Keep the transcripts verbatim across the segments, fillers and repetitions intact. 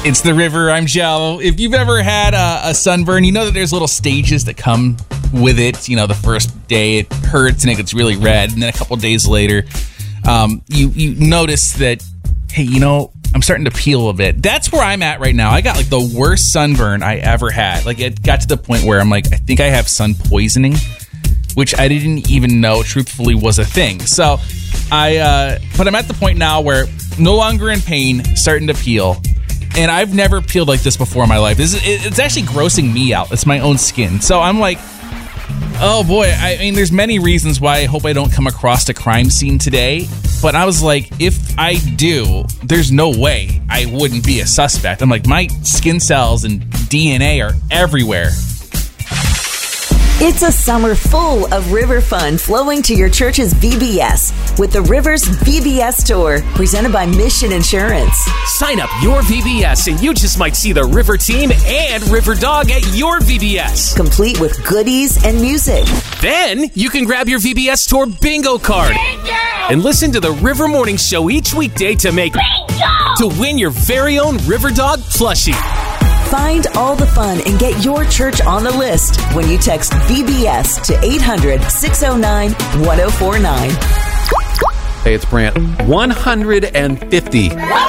It's the river. I'm Joe. If you've ever had a, a sunburn, you know that there's little stages that come with it. You know, the first day it hurts and it gets really red, and then a couple days later, um, you you notice that, hey, you know, I'm starting to peel a bit. That's where I'm at right now. I got like the worst sunburn I ever had. Like it got to the point where I'm like, I think I have sun poisoning, which I didn't even know truthfully was a thing. So I, uh, but I'm at the point now where no longer in pain, starting to peel. And I've never peeled like this before in my life. This is, it's actually grossing me out. It's my own skin. So I'm like, oh boy. I mean, there's many reasons why I hope I don't come across a crime scene today. But I was like, if I do, there's no way I wouldn't be a suspect. I'm like, my skin cells and D N A are everywhere. It's a summer full of river fun flowing to your church's V B S with the Rivers V B S Tour, presented by Mission Insurance. Sign up your V B S and you just might see the River Team and River Dog at your V B S. Complete with goodies and music. Then you can grab your V B S Tour bingo card bingo! and listen to the River Morning Show each weekday to make bingo! to win your very own River Dog plushie. Find all the fun and get your church on the list when you text V B S to eight hundred, six oh nine, one oh four nine. Hey, it's Brant. one hundred fifty.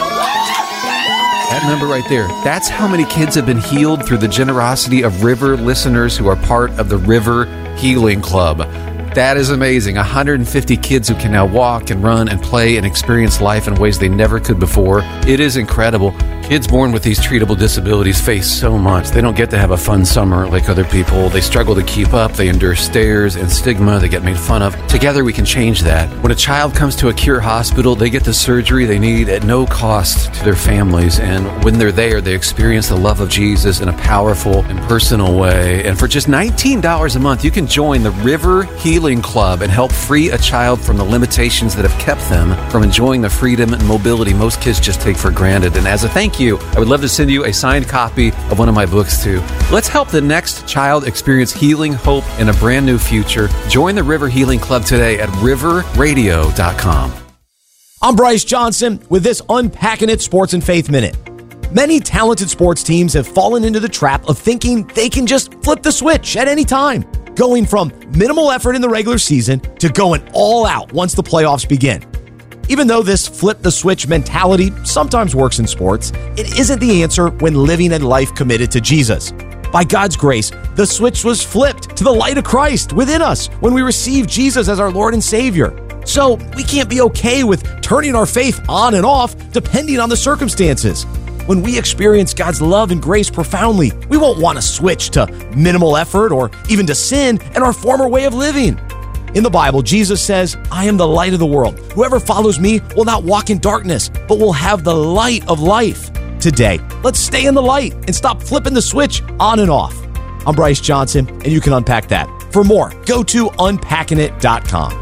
That number right there, that's how many kids have been healed through the generosity of River listeners who are part of the River Healing Club. That is amazing. one hundred fifty kids who can now walk and run and play and experience life in ways they never could before. It is incredible. Kids born with these treatable disabilities face so much. They don't get to have a fun summer like other people. They struggle to keep up. They endure stares and stigma. They get made fun of. Together we can change that. When a child comes to a Cure hospital, they get the surgery they need at no cost to their families. And when they're there, they experience the love of Jesus in a powerful and personal way. And for just nineteen dollars a month, you can join the River Healing Club and help free a child from the limitations that have kept them from enjoying the freedom and mobility most kids just take for granted. And as a thank you, I would love to send you a signed copy of one of my books too. Let's help the next child experience healing, hope, and a brand new future. Join the River Healing Club today at river radio dot com. I'm Bryce Johnson with this Unpacking It Sports and Faith Minute. Many talented sports teams have fallen into the trap of thinking they can just flip the switch at any time, going from minimal effort in the regular season to going all out once the playoffs begin. Even though this flip-the-switch mentality sometimes works in sports, it isn't the answer when living a life committed to Jesus. By God's grace, the switch was flipped to the light of Christ within us when we received Jesus as our Lord and Savior. So we can't be okay with turning our faith on and off depending on the circumstances. When we experience God's love and grace profoundly, we won't want to switch to minimal effort or even to sin and our former way of living. In the Bible, Jesus says, I am the light of the world. Whoever follows me will not walk in darkness, but will have the light of life. Today, let's stay in the light and stop flipping the switch on and off. I'm Bryce Johnson, and you can unpack that. For more, go to unpacking it dot com.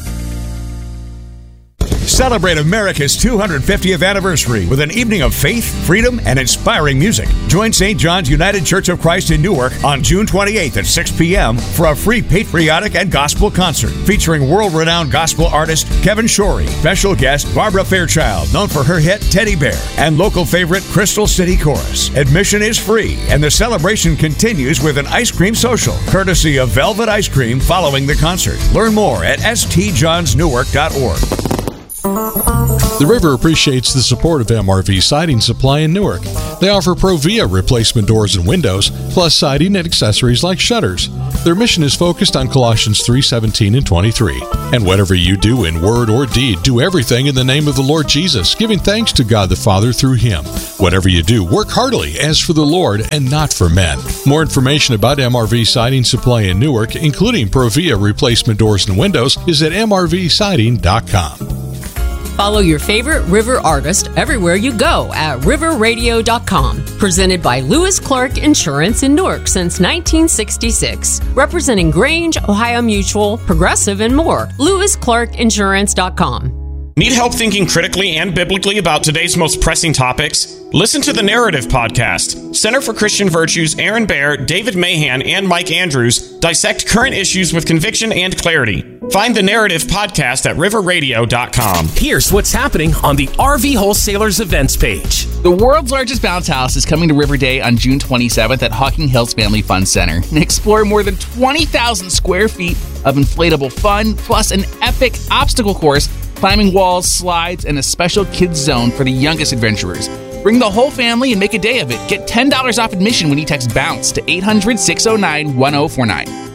Celebrate America's two hundred fiftieth anniversary with an evening of faith, freedom, and inspiring music. Join Saint John's United Church of Christ in Newark on June twenty-eighth at six p.m. for a free patriotic and gospel concert featuring world-renowned gospel artist Kevin Shorey, special guest Barbara Fairchild, known for her hit Teddy Bear, and local favorite Crystal City Chorus. Admission is free, and the celebration continues with an ice cream social, courtesy of Velvet Ice Cream following the concert. Learn more at s t johns newark dot org. The River appreciates the support of M R V Siding Supply in Newark. They offer Provia replacement doors and windows, plus siding and accessories like shutters. Their mission is focused on Colossians three seventeen and twenty-three. And whatever you do in word or deed, do everything in the name of the Lord Jesus, giving thanks to God the Father through Him. Whatever you do, work heartily as for the Lord and not for men. More information about M R V Siding Supply in Newark, including Provia replacement doors and windows, is at m r v siding dot com. Follow your favorite River artist everywhere you go at river radio dot com. Presented by Lewis Clark Insurance in Newark since nineteen sixty-six. Representing Grange, Ohio Mutual, Progressive, and more. lewis clark insurance dot com. Need help thinking critically and biblically about today's most pressing topics? Listen to the Narrative Podcast. Center for Christian Virtues, Aaron Baer, David Mahan, and Mike Andrews dissect current issues with conviction and clarity. Find the Narrative Podcast at river radio dot com. Here's what's happening on the R V Wholesalers events page. The world's largest bounce house is coming to River Day on June twenty-seventh at Hocking Hills Family Fun Center. Explore more than twenty thousand square feet of inflatable fun, plus an epic obstacle course, climbing walls, slides, and a special kids zone for the youngest adventurers. Bring the whole family and make a day of it. Get ten dollars off admission when you text BOUNCE to eight hundred, six oh nine, one oh four nine.